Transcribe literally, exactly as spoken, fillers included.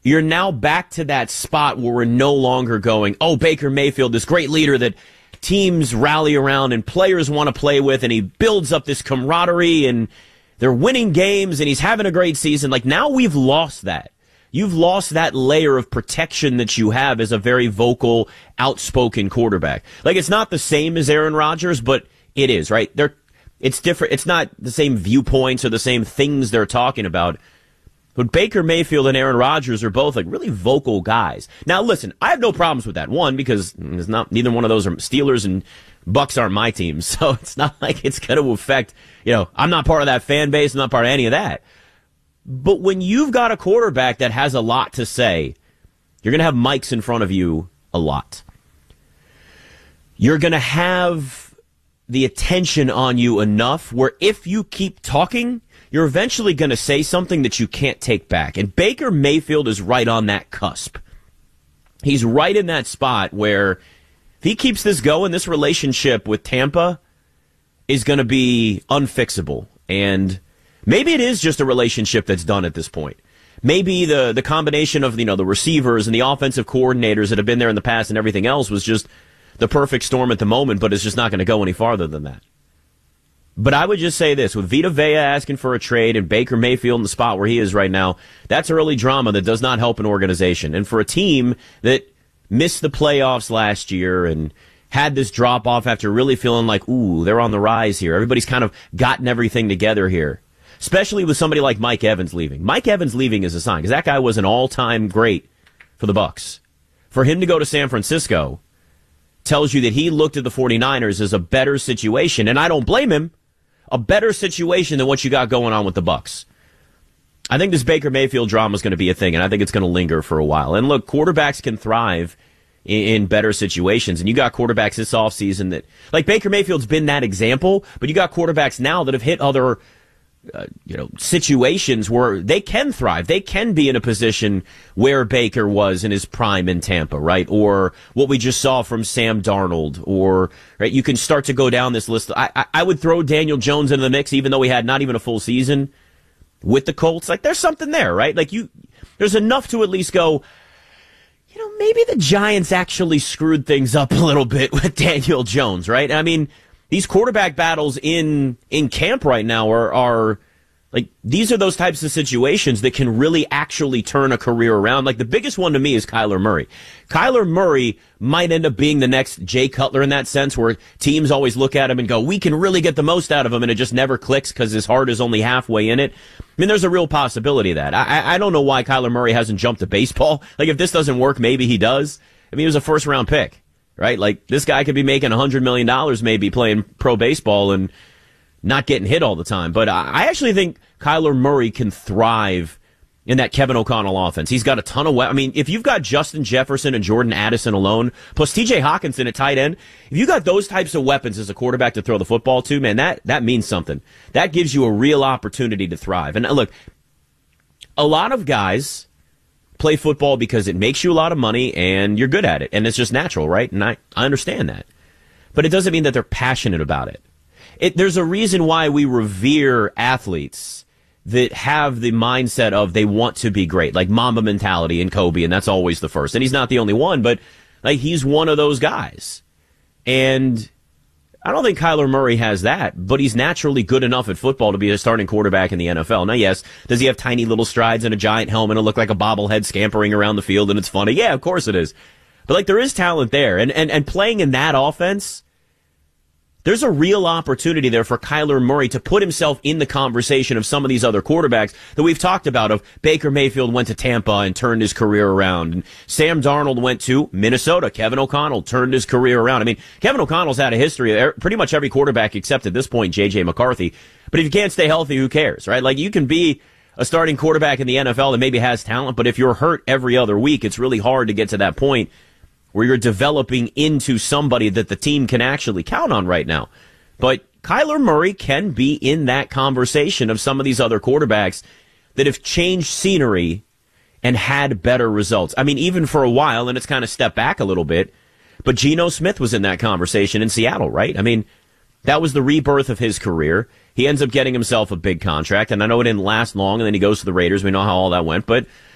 you're now back to that spot where we're no longer going, oh, Baker Mayfield, this great leader that teams rally around and players want to play with, and he builds up this camaraderie, and they're winning games, and he's having a great season. Like, now we've lost that. You've lost that layer of protection that you have as a very vocal, outspoken quarterback. Like, it's not the same as Aaron Rodgers, but it is, right? They're, it's different. It's not the same viewpoints or the same things they're talking about. But Baker Mayfield and Aaron Rodgers are both like really vocal guys. Now, listen, I have no problems with that. One, because it's not neither one of those are Steelers and Bucks aren't my teams, so it's not like it's going to affect. You know, I'm not part of that fan base. I'm not part of any of that. But when you've got a quarterback that has a lot to say, you're going to have mics in front of you a lot. You're going to have the attention on you enough where if you keep talking, you're eventually going to say something that you can't take back. And Baker Mayfield is right on that cusp. He's right in that spot where if he keeps this going, this relationship with Tampa is going to be unfixable. And maybe it is just a relationship that's done at this point. Maybe the, the combination of, you know, the receivers and the offensive coordinators that have been there in the past and everything else was just the perfect storm at the moment, but it's just not going to go any farther than that. But I would just say this, with Vita Vea asking for a trade and Baker Mayfield in the spot where he is right now, that's early drama that does not help an organization. And for a team that missed the playoffs last year and had this drop-off after really feeling like, ooh, they're on the rise here. Everybody's kind of gotten everything together here, especially with somebody like Mike Evans leaving. Mike Evans leaving is a sign, because that guy was an all-time great for the Bucs. For him to go to San Francisco tells you that he looked at the 49ers as a better situation, and I don't blame him. A better situation than what you got going on with the Bucs. I think this Baker Mayfield drama is going to be a thing, and I think it's going to linger for a while. And look, quarterbacks can thrive in, in better situations, and you got quarterbacks this offseason that, like Baker Mayfield's been that example, but you got quarterbacks now that have hit other Uh, you know, situations where they can thrive. They can be in a position where Baker was in his prime in Tampa, right? Or what we just saw from Sam Darnold, or, right, you can start to go down this list. I, I, I would throw Daniel Jones into the mix, even though he had not even a full season with the Colts. Like, there's something there, right? Like, you, there's enough to at least go, you know, maybe the Giants actually screwed things up a little bit with Daniel Jones, right? I mean, these quarterback battles in in camp right now are, are like, these are those types of situations that can really actually turn a career around. Like, the biggest one to me is Kyler Murray. Kyler Murray might end up being the next Jay Cutler in that sense, where teams always look at him and go, we can really get the most out of him, and it just never clicks because his heart is only halfway in it. I mean, there's a real possibility of that. I, I don't know why Kyler Murray hasn't jumped to baseball. Like, if this doesn't work, maybe he does. I mean, he was a first-round pick. Right? Like, this guy could be making one hundred million dollars maybe playing pro baseball and not getting hit all the time. But I actually think Kyler Murray can thrive in that Kevin O'Connell offense. He's got a ton of we- I mean, if you've got Justin Jefferson and Jordan Addison alone, plus T J Hawkinson at tight end, if you got those types of weapons as a quarterback to throw the football to, man, that, that means something. That gives you a real opportunity to thrive. And look, a lot of guys play football because it makes you a lot of money and you're good at it, and it's just natural, right? And I, I understand that. But it doesn't mean that they're passionate about it. It. There's a reason why we revere athletes that have the mindset of they want to be great, like Mamba mentality and Kobe, and that's always the first. And he's not the only one, but like, he's one of those guys. And I don't think Kyler Murray has that, but he's naturally good enough at football to be a starting quarterback in the N F L. Now, yes, does he have tiny little strides and a giant helmet and look like a bobblehead scampering around the field and it's funny? Yeah, of course it is. But, like, there is talent there. And, and, and playing in that offense, there's a real opportunity there for Kyler Murray to put himself in the conversation of some of these other quarterbacks that we've talked about. Of Baker Mayfield went to Tampa and turned his career around, and Sam Darnold went to Minnesota. Kevin O'Connell turned his career around. I mean, Kevin O'Connell's had a history of pretty much every quarterback except at this point J J McCarthy. But if you can't stay healthy, who cares, right? Like, you can be a starting quarterback in the N F L that maybe has talent, but if you're hurt every other week, it's really hard to get to that point where you're developing into somebody that the team can actually count on right now. But Kyler Murray can be in that conversation of some of these other quarterbacks that have changed scenery and had better results. I mean, even for a while, and it's kind of stepped back a little bit, but Geno Smith was in that conversation in Seattle, right? I mean, that was the rebirth of his career. He ends up getting himself a big contract, and I know it didn't last long, and then he goes to the Raiders. We know how all that went, but